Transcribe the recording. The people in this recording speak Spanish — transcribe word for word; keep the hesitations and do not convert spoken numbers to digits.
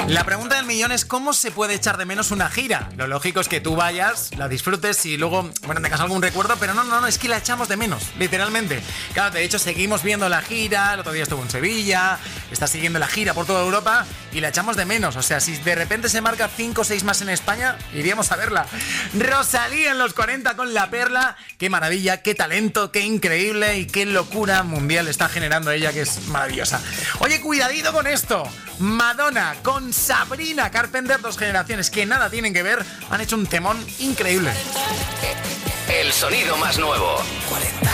La pregunta del millón es ¿cómo se puede echar de menos una gira? Lo lógico es que tú vayas, la disfrutes y luego, bueno, tengas algún recuerdo, pero no, no, no, es que la echamos de menos, literalmente. Claro, de hecho seguimos viendo la gira, el otro día estuvo en Sevilla, está siguiendo la gira por toda Europa y la echamos de menos. O sea, si de repente se marca cinco o seis más en España, iríamos a verla. Rosalía en los cuarenta con La Perla, qué maravilla, qué talento, qué increíble y qué locura mundial está generando ella, que es maravillosa. Oye, cuidadito con esto. Madonna con Sabrina Carpenter, dos generaciones que nada tienen que ver, han hecho un temón increíble. El sonido más nuevo. cuarenta.